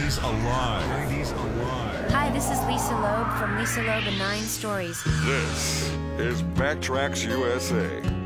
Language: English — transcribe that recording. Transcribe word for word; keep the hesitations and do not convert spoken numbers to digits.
nineties Alive. nineties Alive. Hi, this is Lisa Loeb from Lisa Loeb and Nine Stories. This is Backtracks U S A.